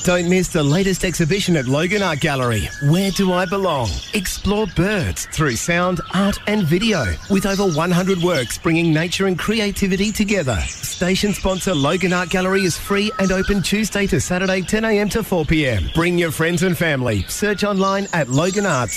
Don't miss the latest exhibition at Logan Art Gallery, Where Do I Belong? Explore birds through sound, art and video with over 100 works bringing nature and creativity together. Station sponsor Logan Art Gallery is free and open Tuesday to Saturday 10 a.m. to 4 p.m. Bring your friends and family. Search online at Logan Arts.